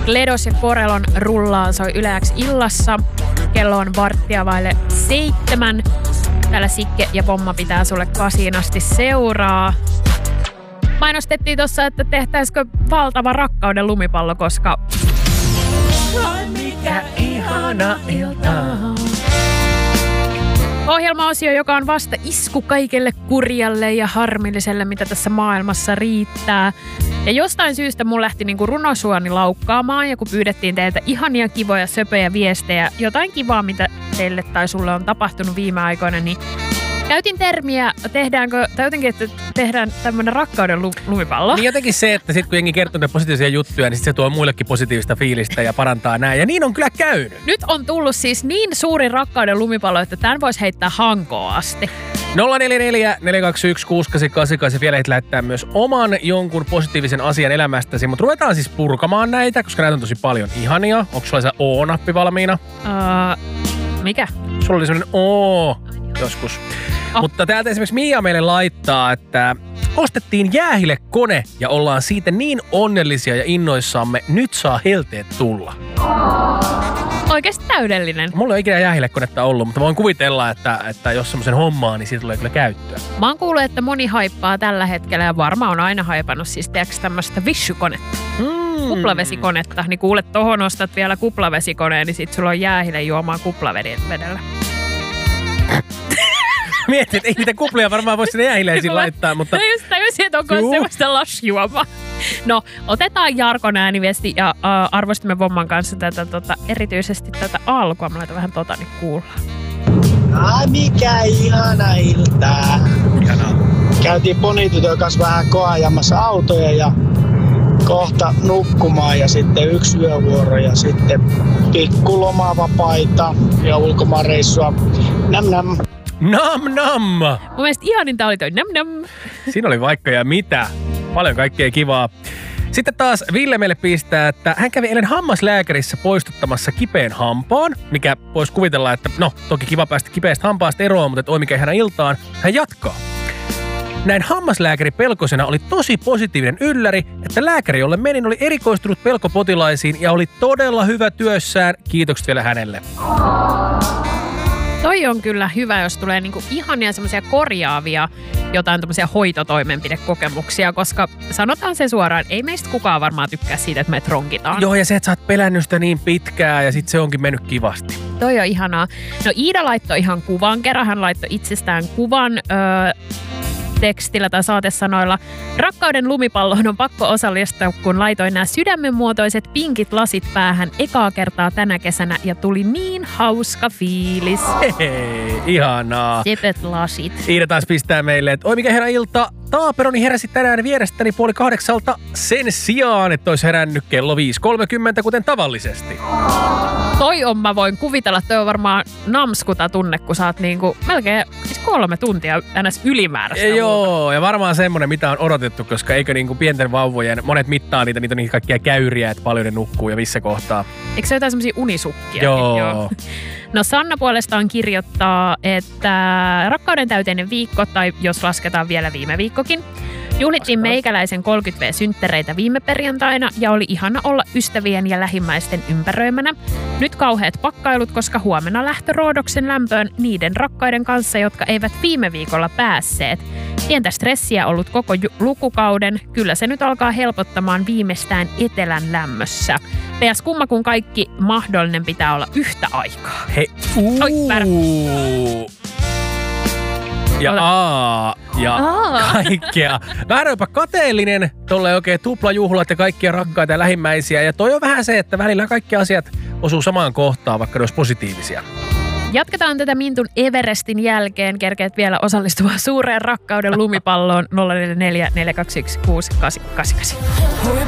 Kledos ja Korelon Rullaan soi Yle X illassa. Kello on 6:45. Täällä Sikke ja Pomma pitää sulle 8 asti seuraa. Mainostettiin tossa, että tehtäisikö valtava rakkauden lumipallo, koska... Ai mikä ihana ilta. Ohjelmaosio, joka on vasta isku kaikelle kurjalle ja harmilliselle, mitä tässä maailmassa riittää. Ja jostain syystä mun lähti niinku runosuoni laukkaamaan, ja kun pyydettiin teiltä ihania, kivoja, söpöjä viestejä, jotain kivaa, mitä teille tai sulle on tapahtunut viime aikoina, niin käytin termiä, että tehdään tämmöinen rakkauden lumipallo. Niin jotenkin se, että sit kun jengi kertoo positiivisia juttuja, niin sit se tuo muillekin positiivista fiilistä ja parantaa näin. Ja niin on kyllä käynyt. Nyt on tullut siis niin suuri rakkauden lumipallo, että tämän voisi heittää Hankoon asti. 044 421 6888. Vielä lähettää myös oman jonkun positiivisen asian elämästäsi. Mutta ruvetaan siis purkamaan näitä, koska näitä on tosi paljon ihania. Onko sulla se O-nappi valmiina? Mikä? Sulla oli sellainen O joskus. Mutta täältä esimerkiksi Mia meille laittaa, että ostettiin jäähillekone ja ollaan siitä niin onnellisia ja innoissamme. Nyt saa helteet tulla. Oikeasti täydellinen. Mulla ei ole ikinä jäähillekonetta ollut, mutta voin kuvitella, että jos semmoisen hommaa, niin siitä tulee kyllä käyttöä. Mä oon kuullut, että moni haippaa tällä hetkellä ja varmaan on aina haipannut siis teoksi tämmöistä vissykonetta. Kuplavesikonetta. Niin kuulet, tohon ostat vielä kuplavesikoneen, niin sit sulla on jäähille juomaa kuplavedellä. Mietin, että ei niitä kuplia varmaan voi sinne jäähileisiin laittaa, mutta... No just tajusin, että onko semmoista lasjuomaa. No, otetaan Jarkon ääniviesti ja arvostimme Vomman kanssa erityisesti tätä alkua. Mä laitan vähän niin kuullaan. Mikä ihana ilta. Käytiin ponitytön kanssa vähän koajamassa autoja ja kohta nukkumaan ja sitten yksi yövuoro ja sitten pikkulomavapaita ja ulkomaanreissua. Nam. Nam nam! Mun mielestä ihaninta oli toi nam nam. Siinä oli vaikka ja mitä. Paljon kaikkea kivaa. Sitten taas Ville meille pistää, että hän kävi eilen hammaslääkärissä poistuttamassa kipeän hampaan, mikä voisi kuvitella, että no toki kiva päästä kipeästä hampaasta eroon, mutta oi mikä ihana iltaan. Hän jatkaa. Näin hammaslääkäri pelkosena oli tosi positiivinen ylläri, että lääkäri, jolle menin, oli erikoistunut pelkopotilaisiin ja oli todella hyvä työssään. Kiitokset vielä hänelle. Toi on kyllä hyvä, jos tulee niinku ihania semmoisia korjaavia jotain tämmöisiä hoitotoimenpidekokemuksia, koska sanotaan se suoraan, ei meistä kukaan varmaan tykkää siitä, että me ronkitaan. Joo, ja se, että sä oot pelännyt sitä niin pitkään ja sit se onkin mennyt kivasti. Toi on ihanaa. No Iida laittoi ihan kuvan kerran, hän laittoi itsestään kuvan tekstillä tai saatesanoilla. Rakkauden lumipalloon on pakko osallistua, kun laitoin nämä sydämenmuotoiset pinkit lasit päähän ekaa kertaa tänä kesänä ja tuli niin hauska fiilis. Hei, ihanaa. Sepet lasit. Iida taas pistää meille, että oi mikä herra ilta. Taaperoni heräsi tänään vierestäni 7:30 sen sijaan, että olisi herännyt kello 5:30 kuten tavallisesti. Toi on, mä voin kuvitella, toi on varmaan namskuta tunne, kun sä oot niinku melkein 3 tuntia ns. Ylimääräistä. Joo, ja varmaan semmonen, mitä on odotettu, koska eikö niinku pienten vauvojen, monet mittaa niitä on niitä kaikkia käyriä, että paljon ne nukkuu ja missä kohtaa. Eikö se jotain semmosia unisukkia? Joo. No Sanna puolestaan kirjoittaa, että rakkauden täyteinen viikko, tai jos lasketaan vielä viime viikkokin. Juhlittiin meikäläisen 30V-synttereitä viime perjantaina ja oli ihana olla ystävien ja lähimmäisten ympäröimänä. Nyt kauheat pakkailut, koska huomenna lähtö Roodoksen lämpöön niiden rakkaiden kanssa, jotka eivät viime viikolla päässeet. Pientä stressiä ollut koko lukukauden. Kyllä se nyt alkaa helpottamaan viimeistään etelän lämmössä. PS kumma, kun kaikki mahdollinen pitää olla yhtä aikaa. Hei, ja kaikkea. Vähän jopa kateellinen, tolleen oikein tuplajuhlat ja kaikkia rakkaita ja lähimmäisiä. Ja toi on vähän se, että välillä kaikki asiat osuu samaan kohtaan, vaikka ne olisi positiivisia. Jatketaan tätä Mintun Everestin jälkeen. Kerkeet vielä osallistua suureen rakkauden lumipalloon 044 421 6888.